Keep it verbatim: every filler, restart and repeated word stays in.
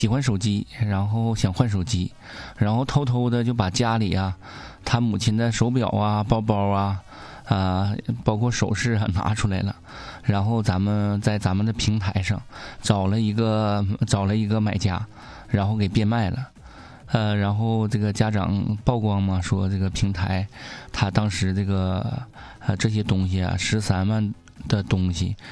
喜欢手机，然后想换手机，然后偷偷的就把家里啊，他母亲的手表啊、包包啊，啊、包括首饰啊拿出来了，然后咱们在咱们的平台上找了一个找了一个买家，然后给变卖了。呃，然后这个家长曝光嘛，说这个平台，他当时这个呃这些东西啊，十三万的东西